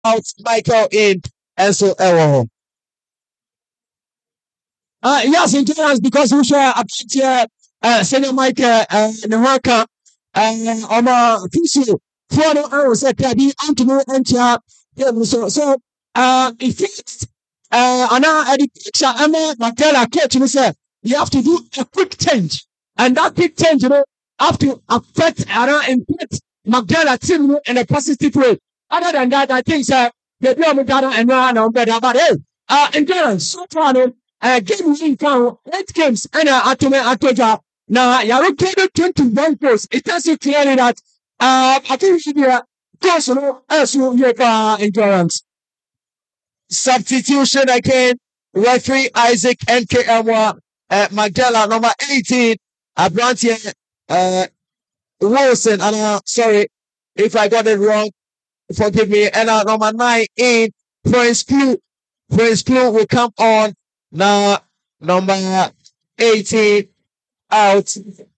out, Michael in, and so Ewo. Yes, endurance because we share a bit here, senior Michael, the worker, Kisu, for the hours at the Antimo and if it's, Anna Edixa, Emma, Matella, catch me, sir, you have to do a quick change. And that quick change, have to affect Anna and put Magdala team in a positive way. Other than that, I think, sir, the Magdala and Rana on better, but hey, endurance, so far, game in count 8 games and Atome Atoja. Now, you're okay 21 goals. It tells you clearly that I think you personal as you have endurance. Substitution again. Referee Isaac NKMwa Magdala number 18. Abrantia Wilson. And sorry if I got it wrong. Forgive me. And number 9 in Prince Clue. Prince Clue will come on now. Number 18 out.